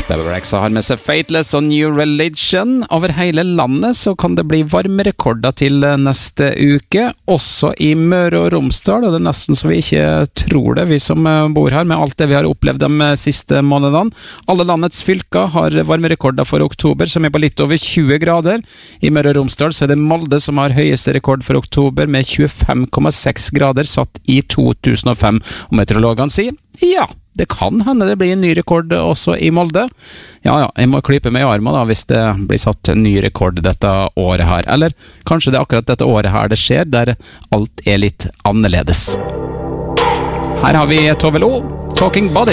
Bebe Rexha har med seg Fateless og New Religion. Over hele landet så kan det bli varmerekorder til neste uke, også i Møre og Romsdal, og det er nesten så vi ikke tror det, vi som bor her, med alt det vi har opplevd de siste månedene. Alle landets fylker har varmerekorder for oktober, som er på litt over 20 grader. I Møre og Romsdal så er det Molde som har høyeste rekord for oktober, med 25,6 grader, satt i 2005. Og meteorologene sier, ja, det kan hende det blir en ny rekord også i Molde. Ja, jeg må klype meg i armen da, hvis det blir satt en ny rekord dette året her. Eller kanskje det er akkurat dette året her det skjer, der alt er litt annerledes. Her har vi Tove Lo, Talking Body.